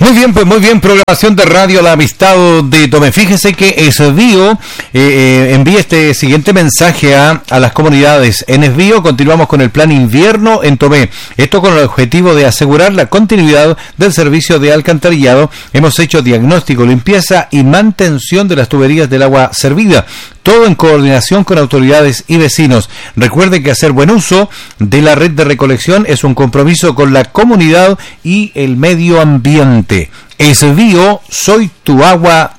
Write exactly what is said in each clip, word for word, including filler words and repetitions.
Muy bien, pues muy bien, programación de radio La Amistad de Tomé. Fíjese que Esbío eh, eh, envía este siguiente mensaje a, a las comunidades. En Esbío continuamos con el plan invierno en Tomé. Esto con el objetivo de asegurar la continuidad del servicio de alcantarillado. Hemos hecho diagnóstico, limpieza y mantención de las tuberías del agua servida. Todo en coordinación con autoridades y vecinos. Recuerde que hacer buen uso de la red de recolección es un compromiso con la comunidad y el medio ambiente. Esbío, soy tu agua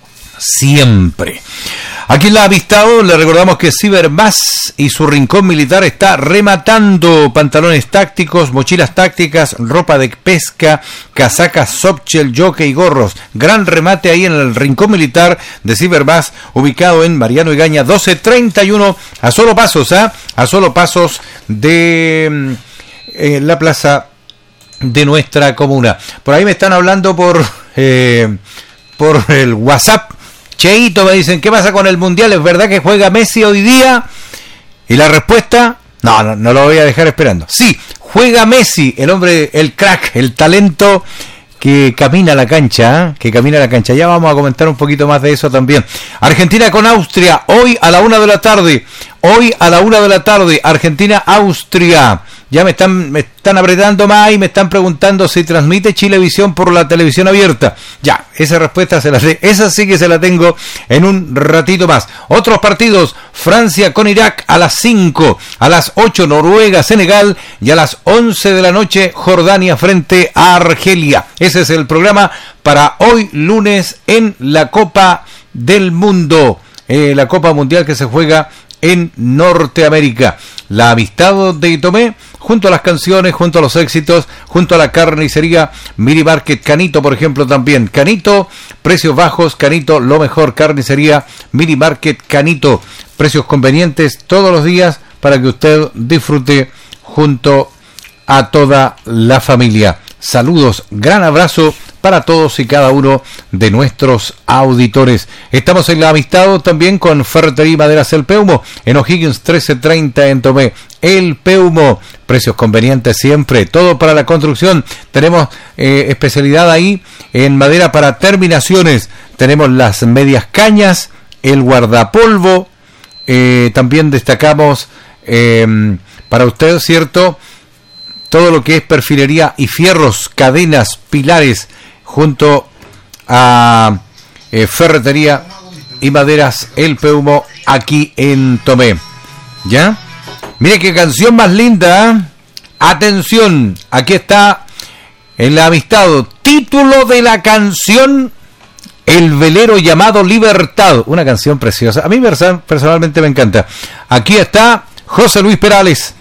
siempre. Aquí en La Avistado le recordamos que Cibermás y su rincón militar está rematando pantalones tácticos, mochilas tácticas, ropa de pesca, casacas softshell, jockey y gorros. Gran remate ahí en el rincón militar de Cibermás, ubicado en Mariano Egaña doce treinta y uno, a solo pasos, ¿eh? a solo pasos de eh, la plaza de nuestra comuna. Por ahí me están hablando por eh, por el WhatsApp. Cheito, me dicen, ¿qué pasa con el Mundial? ¿Es verdad que juega Messi hoy día? Y la respuesta, no, no, no lo voy a dejar esperando. Sí, juega Messi, el hombre, el crack, el talento que camina la cancha, ¿eh? que camina la cancha. Ya vamos a comentar un poquito más de eso también. Argentina con Austria, hoy a la una de la tarde. Hoy a la una de la tarde, Argentina-Austria. Ya me están, me están apretando más y me están preguntando si transmite Chilevisión por la televisión abierta. Ya, esa respuesta se la sé, esa sí que se la tengo en un ratito más. Otros partidos, Francia con Irak a las cinco, a las ocho Noruega, Senegal y a las once de la noche Jordania frente a Argelia. Ese es el programa para hoy lunes en la Copa del Mundo, eh, la Copa Mundial que se juega en Norteamérica. La Amistad de Tomé, junto a las canciones, junto a los éxitos, junto a la carnicería Mini Market Canito, por ejemplo, también. Canito, precios bajos, Canito, lo mejor, carnicería Mini Market Canito. Precios convenientes todos los días para que usted disfrute junto a toda la familia. Saludos, gran abrazo para todos y cada uno de nuestros auditores. Estamos en La Amistad también con Ferretería y Maderas El Peumo, en O'Higgins trece treinta en Tomé. El Peumo, precios convenientes siempre, todo para la construcción. Tenemos eh, especialidad ahí en madera para terminaciones. Tenemos las medias cañas, el guardapolvo, eh, también destacamos eh, para usted, ¿cierto?, todo lo que es perfilería y fierros, cadenas, pilares, junto a eh, Ferretería y Maderas El Peumo, aquí en Tomé. ¿Ya? Mire qué canción más linda, ¿eh? Atención, aquí está en La Amistad, título de la canción, El velero llamado Libertad, una canción preciosa. A mí personalmente me encanta. Aquí está José Luis Perales.